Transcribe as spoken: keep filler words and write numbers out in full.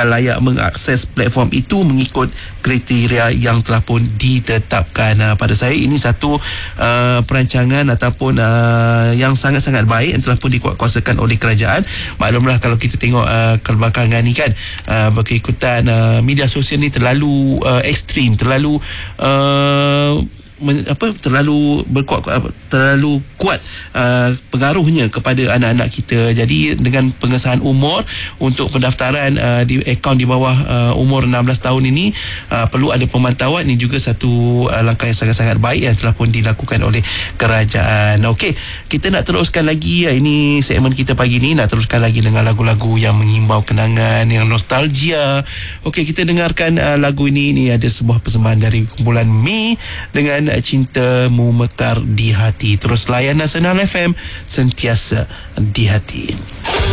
layak mengakses platform itu mengikut kriteria yang telah pun ditetapkan. Uh, pada saya ini satu uh, perancangan ataupun uh, yang sangat-sangat baik yang telah pun dikuatkuasakan oleh kerajaan. Maklumlah kalau kita tengok uh, kebelakangan ni kan, uh, berkekutan uh, media sosial ni terlalu uh, ekstrim, terlalu uh, Men, apa terlalu berkuat terlalu kuat uh, pengaruhnya kepada anak-anak kita. Jadi dengan pengesahan umur untuk pendaftaran uh, di akaun di bawah uh, umur enam belas tahun ini, uh, perlu ada pemantauan. Ini juga satu uh, langkah yang sangat-sangat baik yang telah pun dilakukan oleh kerajaan. Okey, kita nak teruskan lagi. Uh, ini segmen kita pagi ni nak teruskan lagi dengan lagu-lagu yang mengimbau kenangan, yang nostalgia. Okey, kita dengarkan uh, lagu ini. Ini ada sebuah persembahan dari kumpulan Mi dengan Cintamu Mekar di Hati. Terus layan Nasional F M, sentiasa di hati.